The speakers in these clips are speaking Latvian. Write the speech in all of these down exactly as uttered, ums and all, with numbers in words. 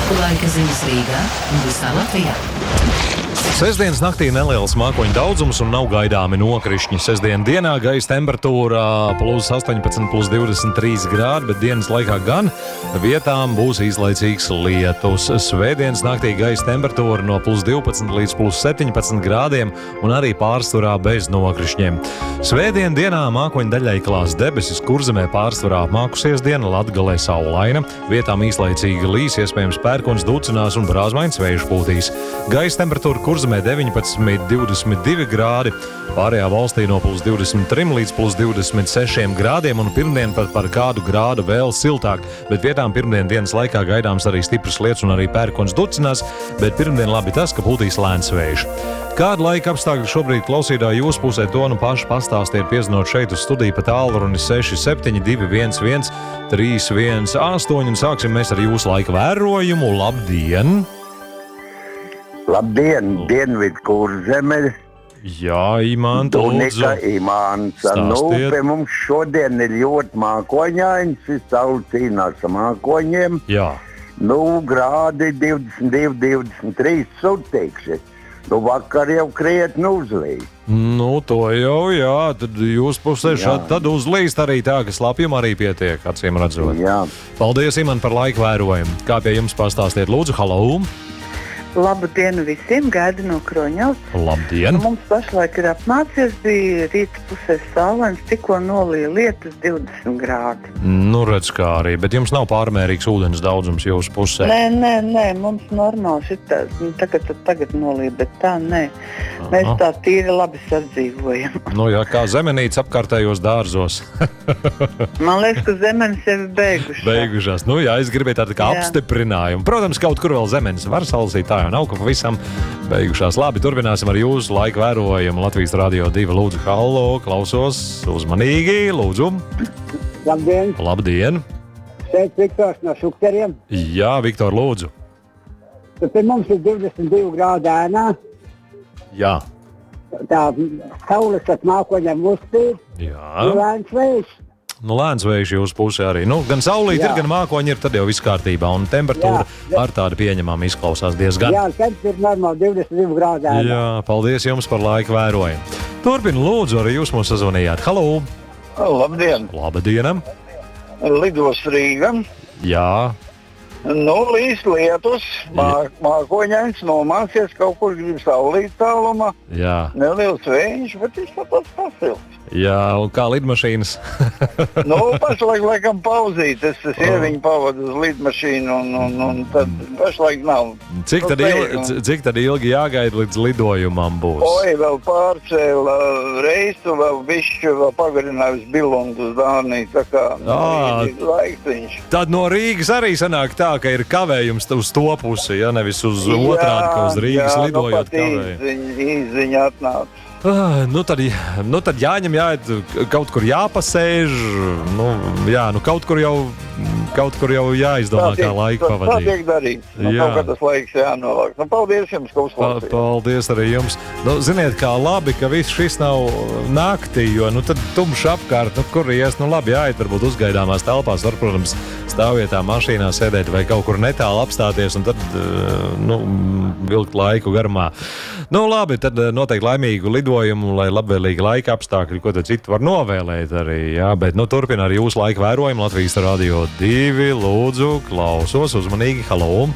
Laika ziņas Rīgā un visā Latvijā. Sestdienas naktī neliels mākoņu daudzums un nav gaidāmi nokrišņi. Sestdien dienā gaisa temperatūra plus astoņpadsmit, plus divdesmit trīs grādi, bet dienas laikā gan vietām būs īslaicīgs lietus. Svētdienas naktī gaisa temperatūra no plus divpadsmit līdz plus septiņpadsmit grādiem un arī pārsvarā bez nokrišņiem. Svētdien dienā mākoņu daļai klās debesis, Kurzemē pārsvarā apmākusies diena, Latgalē saulaina. Vietām īslaicīgi līs, iespējams pērkons, ducinās un brāzmains vējš pūtīs. Gaisa temperatūra Kurzemē deviņpadsmit, divdesmit divi grādi, pārējā valstī no plus divdesmit trīs līdz plus divdesmit sešiem grādiem un pirmdien pat par kādu grādu vēl siltāk, bet vietām pirmdien dienas laikā gaidāms arī stipras lietus un arī pērkons ducinās, bet pirmdien labi tas, ka pūtīs lēns vējš. Kāda laika apstākļi šobrīd klausītāji jūs pusē, to nu paši pastāstiet, piezinot šeit uz studiju pa tālruni seši septiņi divi viens viens trīs viens astoņi un sāksim mēs ar jūsu laika vērojumu. Labdien! Labdien, Dienvidu Kurzeme. Jā, Imants, lūdzu. Imants. Nu, pie mums šodien ir ļoti mākoņains, saule cīnās ar mākoņiem. Jā. Nu, grādi divdesmit divi, divdesmit trīs sutīksi. Nu, vakar jau krietni uzlīs. Nu, to jau, jā, tad jūs pusē šādi tad uzlīst arī tā, ka slapjum arī pietiek, acīm redzot. Jā. Paldies, Imants, par laika vērojumu. Kā pie jums pastāstiet, lūdzu, halau! Labu dienu visiem, gaida no Kroņavas. Labdien! Mums pašlaik ir apmācies, bija rīta pusē saulains, tikko nolīja lietus divdesmit grādi. Nu, redz kā arī, bet jums nav pārmērīgs ūdens daudzums jūsu pusē? Nē, nē, nē, mums normāli šitā, tagad, tagad nolīja, bet tā nē. Aha. Mēs tā tīri labi sadzīvojam. Nu jā, kā zemenītes apkārtējos dārzos. Man liekas, ka zemenes jau ir beigušās. Beigušās, nu jā, es gribēju tādu kā apstiprinājumu. Protams, kaut kur vēl zemenes var salasīt, tā jau nav, ka pavisam beigušās. Labi, turpināsim ar jūsu laiku vērojumu. Latvijas Radio divi, lūdzu, hallo, klausos uzmanīgi, lūdzu. Labdien! Labdien! Šeit Viktors no Šukteriem. Jā, Viktor, lūdzu. Tad pie mums ir divdesmit divi grādi ēnā. Jā. Tā saules ar mākoņiem uzspīd. Jā. Ir lēns vējš. Nu, lēns vējš jūsu pusē arī. Nu, gan saulīt ir, gan mākoņi ir, tad jau viss kārtībā. Un temperatūra jā, ar tādu pieņemam izklausās diezgan. Jā, temperatūra ir normāli divdesmit divi grādi ēnā. Jā, paldies jums par laiku vērojumu. Turpinu, lūdzu, arī jūs mūs sazvanījāt. Halo! Labdien! Labdienam! Lidos Rīga. Jā. Nu, līs lietus, mā, mākoņains, nomācies, kaut kur grib saulīt tālumā. Jā. Neliels vējš, bet viņš pat tāds pasilts. Jā, un kā lidmašīnas? Nu, pašlaik laikam pauzīt, es, es ieviņu pavadu uz lidmašīnu un, un, un tad pašlaik nav. Cik tad, ilgi, cik tad ilgi jāgaida līdz lidojumam būs? Oi, vēl pārcēla reisu, vēl bišķi, vēl pagarinājusi bilundu uz Dāniju, tā kā nu, laiksiņš. Tad no Rīgas arī sanāk tā, ka ir kavējums uz to pusi, ja nevis uz jā, otrādi, ka uz Rīgas jā, lidojot nu, kavējums. Īziņa atnāca. Ah, nu, tad, nu tad jāņem, jāiet, kaut kur jāpasēž, nu, jā, nu kaut kur jau, kaut kur jau jāizdomā, tiek, kā laiku pavadīt. Tā tiek darīts. Nu, kaut kā tas laiks jānovāk. Nu, paldies jums, ka uzklausījāt. Paldies arī jums. Nu, ziniet, kā labi, ka viss šis nav naktī, jo, nu, tad tumšs apkārt, nu, kur ies, nu, labi, jāiet, varbūt uzgaidāmās telpās, var, protams, stāvvietā, mašīnā sēdēt vai kaut kur netālu apstāties un tad, nu, vilkt laiku garumā. Nu, labi, tad noteikti laimīgu lidojumu, lai labvēlīgi laika apstākļi, ko tad citu var novēlēt arī, jā, bet, nu, turpina arī jūsu laika vērojumu Latvijas Radio divi, lūdzu, klausos uzmanīgi, halo.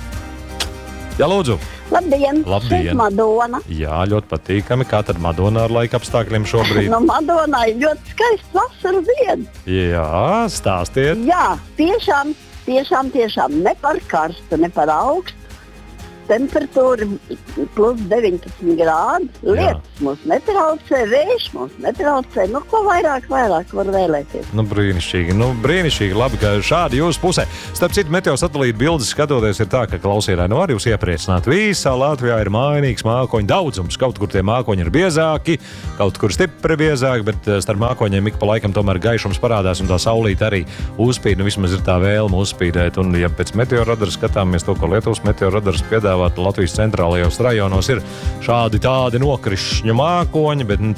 Jā, lūdzu. Labdien, Labdien. Šeit Madona. Jā, ļoti patīkami. Kā tad Madona ar laika apstākļiem šobrīd? No Madonā ir ļoti skaists vasaras diena. Jā, stāstiet. Jā, tiešām, tiešām, tiešām ne par karstu, ne par augstu. Temperatūra plus deviņpadsmit grādi, lietus mūs netraucē, vējš mūs netraucē, nu ko vairāk, vairāk var vēlēties. Nu brīnišķīgi, nu brīnišķīgi, labi, ka šādi jūsu pusē. Starp citu, meteosatelīta bildes skatoties ir tā, ka klausītāji nu var jūs iepriecināt. Visā Latvijā ir mainīgs mākoņu daudzums, kaut kur tie mākoņi ir biezāki, kaut kur stipri biezāki, bet starp mākoņiem ik pa laikam tomēr gaišums parādās un tā saulīte arī uzspīd, nu vismaz ir tā vēlme uzspīdēt. Un ja pēc meteoradara skatāmies to, ko Lietuvas meteoradars piedāvā, Latvijas centrālajos rajonos ir šādi tādi nokrišņu mākoņi, bet nu,